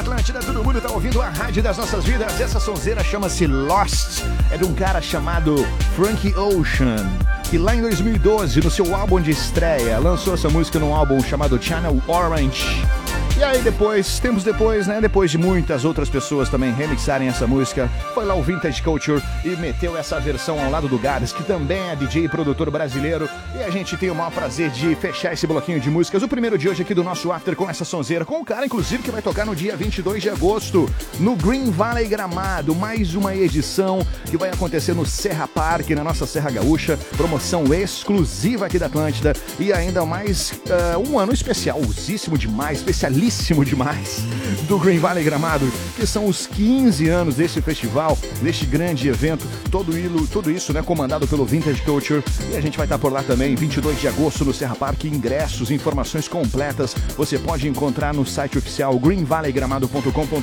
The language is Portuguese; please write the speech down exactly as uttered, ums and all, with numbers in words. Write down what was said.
Atlântida, todo mundo tá ouvindo a rádio das nossas vidas. Essa sonzeira chama-se Lost, é de um cara chamado Frank Ocean, que lá em dois mil e doze, no seu álbum de estreia, lançou essa música num álbum chamado Channel Orange. E aí depois, tempos depois, né, depois de muitas outras pessoas também remixarem essa música, foi lá o Vintage Culture e meteu essa versão ao lado do Gabs, que também é D J e produtor brasileiro, e a gente tem o maior prazer de fechar esse bloquinho de músicas, o primeiro de hoje aqui do nosso After com essa sonzeira, com o cara, inclusive, que vai tocar no dia vinte e dois de agosto, no Green Valley Gramado, mais uma edição que vai acontecer no Serra Park, na nossa Serra Gaúcha, promoção exclusiva aqui da Atlântida, e ainda mais uh, um ano especialzíssimo demais, especialíssimo demais do Green Valley Gramado, que são os quinze anos desse festival, deste grande evento, todo, ilo, tudo isso, né, comandado pelo Vintage Culture, e a gente vai estar por lá também, vinte e dois de agosto no Serra Park. Ingressos, informações completas, você pode encontrar no site oficial green valley gramado ponto com ponto